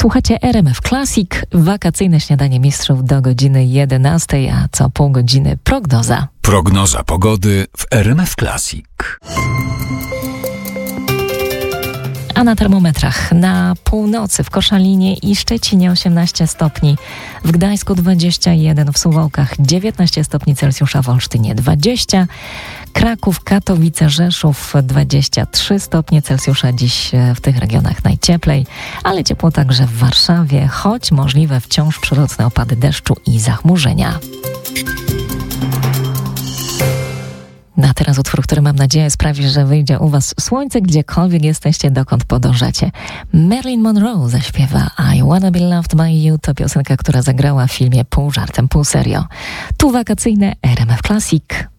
Słuchacie RMF Classic, wakacyjne śniadanie mistrzów do godziny 11, a co pół godziny prognoza. Prognoza pogody w RMF Classic. A na termometrach na północy w Koszalinie i Szczecinie 18 stopni, w Gdańsku 21, w Suwałkach 19 stopni Celsjusza, w Olsztynie 20, Kraków, Katowice, Rzeszów 23 stopnie Celsjusza, dziś w tych regionach najcieplej, ale ciepło także w Warszawie, choć możliwe wciąż przelotne opady deszczu i zachmurzenia. Na teraz utwór, który mam nadzieję sprawi, że wyjdzie u Was słońce, gdziekolwiek jesteście, dokąd podążacie. Marilyn Monroe zaśpiewa I Wanna Be Loved By You. To piosenka, która zagrała w filmie pół żartem, pół serio. Tu wakacyjne RMF Classic.